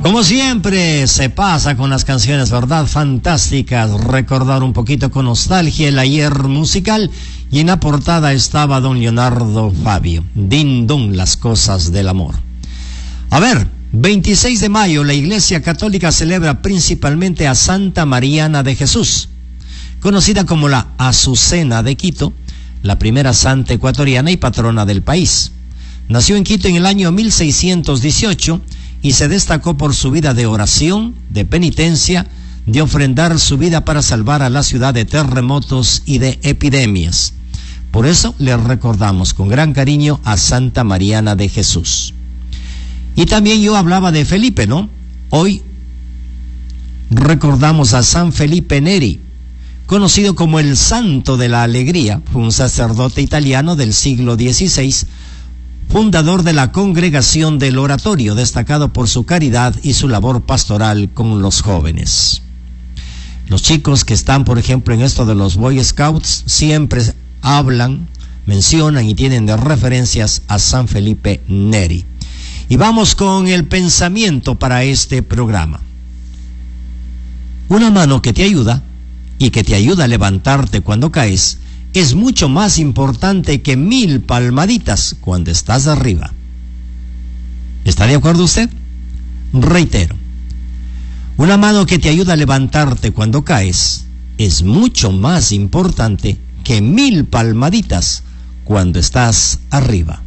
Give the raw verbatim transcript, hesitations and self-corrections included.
Como siempre se pasa con las canciones, ¿verdad? Fantásticas, recordar un poquito con nostalgia el ayer musical, y en la portada estaba don Leonardo Fabio, Din Don, las cosas del amor. A ver, veintiséis de mayo la Iglesia Católica celebra principalmente a Santa Mariana de Jesús, conocida como la Azucena de Quito, la primera santa ecuatoriana y patrona del país. Nació en Quito en el año mil seiscientos dieciocho y se destacó por su vida de oración, de penitencia, de ofrendar su vida para salvar a la ciudad de terremotos y de epidemias. Por eso le recordamos con gran cariño a Santa Mariana de Jesús. Y también yo hablaba de Felipe, ¿no? Hoy recordamos a San Felipe Neri, conocido como el Santo de la Alegría. Fue un sacerdote italiano del siglo dieciséis, fundador de la Congregación del Oratorio, destacado por su caridad y su labor pastoral con los jóvenes. Los chicos que están, por ejemplo, en esto de los Boy Scouts, siempre hablan, mencionan y tienen de referencias a San Felipe Neri. Y vamos con el pensamiento para este programa. Una mano que te ayuda y que te ayuda a levantarte cuando caes es mucho más importante que mil palmaditas cuando estás arriba. ¿Está de acuerdo usted? Reitero, una mano que te ayuda a levantarte cuando caes es mucho más importante que mil palmaditas cuando estás arriba.